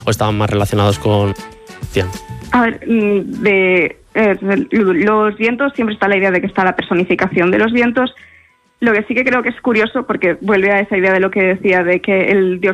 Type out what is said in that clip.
o estaban más relacionados con Tian? A ver, los vientos, siempre está la idea de que está la personificación de los vientos. Lo que sí que creo que es curioso, porque vuelve a esa idea de lo que decía, de que el dios